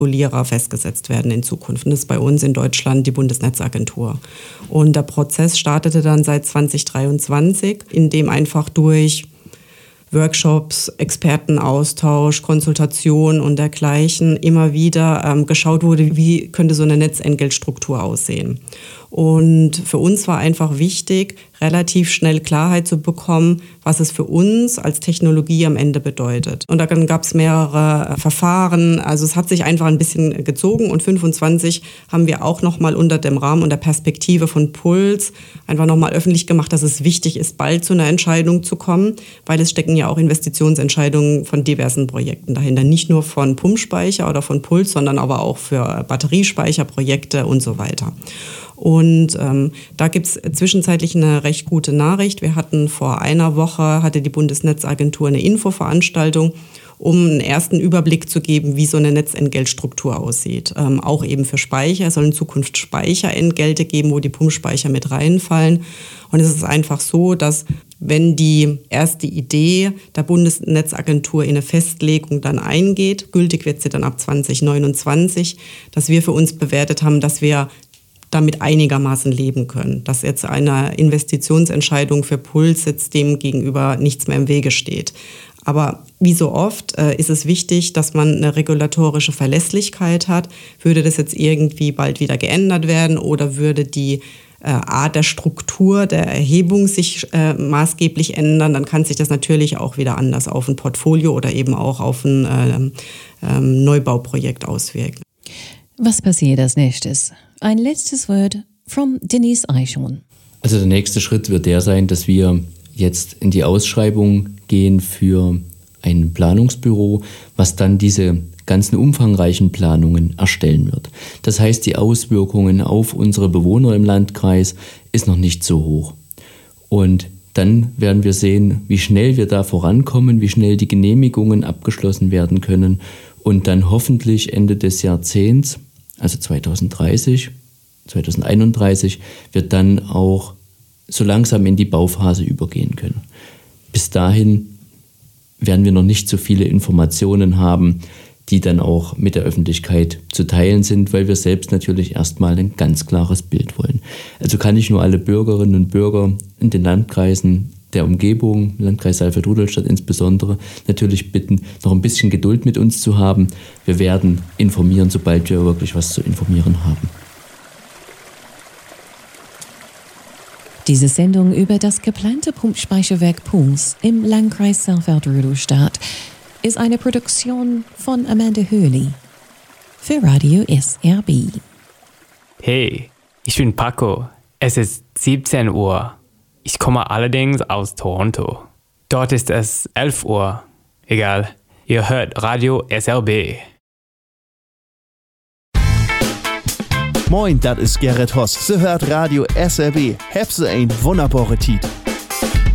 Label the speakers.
Speaker 1: Regulierer festgesetzt werden in Zukunft. Und das ist bei uns in Deutschland die Bundesnetzagentur. Und der Prozess startete dann seit 2023, in dem einfach durch Workshops, Expertenaustausch, Konsultation und dergleichen immer wieder geschaut wurde, wie könnte so eine Netzentgeltstruktur aussehen. Und für uns war einfach wichtig, relativ schnell Klarheit zu bekommen, was es für uns als Technologie am Ende bedeutet. Und dann gab es mehrere Verfahren, also es hat sich einfach ein bisschen gezogen und 25 haben wir auch nochmal unter dem Rahmen und der Perspektive von Puls einfach nochmal öffentlich gemacht, dass es wichtig ist, bald zu einer Entscheidung zu kommen, weil es stecken ja auch Investitionsentscheidungen von diversen Projekten dahinter. Nicht nur von Pumpspeicher oder von Puls, sondern aber auch für Batteriespeicherprojekte und so weiter. Und da gibt es zwischenzeitlich eine recht gute Nachricht. Wir hatten vor einer Woche, hatte die Bundesnetzagentur eine Infoveranstaltung, um einen ersten Überblick zu geben, wie so eine Netzentgeltstruktur aussieht. Auch eben für Speicher. Es soll in Zukunft Speicherentgelte geben, wo die Pumpspeicher mit reinfallen. Und es ist einfach so, dass wenn die erste Idee der Bundesnetzagentur in eine Festlegung dann eingeht, gültig wird sie dann ab 2029, dass wir für uns bewertet haben, dass wir damit einigermaßen leben können. Dass jetzt eine Investitionsentscheidung für Puls jetzt dem gegenüber nichts mehr im Wege steht. Aber wie so oft ist es wichtig, dass man eine regulatorische Verlässlichkeit hat. Würde das jetzt irgendwie bald wieder geändert werden oder würde die Art der Struktur der Erhebung sich maßgeblich ändern, dann kann sich das natürlich auch wieder anders auf ein Portfolio oder eben auch auf ein Neubauprojekt auswirken.
Speaker 2: Was passiert als nächstes? Ein letztes Wort von Denise Eichhorn.
Speaker 3: Also der nächste Schritt wird der sein, dass wir jetzt in die Ausschreibung gehen für ein Planungsbüro, was dann diese ganzen umfangreichen Planungen erstellen wird. Das heißt, die Auswirkungen auf unsere Bewohner im Landkreis ist noch nicht so hoch. Und dann werden wir sehen, wie schnell wir da vorankommen, wie schnell die Genehmigungen abgeschlossen werden können und dann hoffentlich Ende des Jahrzehnts, also 2030, 2031, wird dann auch so langsam in die Bauphase übergehen können. Bis dahin werden wir noch nicht so viele Informationen haben, die dann auch mit der Öffentlichkeit zu teilen sind, weil wir selbst natürlich erstmal ein ganz klares Bild wollen. Also kann ich nur alle Bürgerinnen und Bürger in den Landkreisen der Umgebung, Landkreis Saalfeld-Rudolstadt insbesondere, natürlich bitten, noch ein bisschen Geduld mit uns zu haben. Wir werden informieren, sobald wir wirklich was zu informieren haben.
Speaker 2: Diese Sendung über das geplante Pumpspeicherwerk Puls im Landkreis Saalfeld-Rudolstadt ist eine Produktion von Amanda Hurley für Radio SRB.
Speaker 4: Hey, ich bin Paco. Es ist 17 Uhr. Ich komme allerdings aus Toronto. Dort ist es 11 Uhr. Egal, ihr hört Radio SRB.
Speaker 5: Moin, das ist Gerrit Hoss. Sie hört Radio SRB. Hab's ein wunderbare Tiet.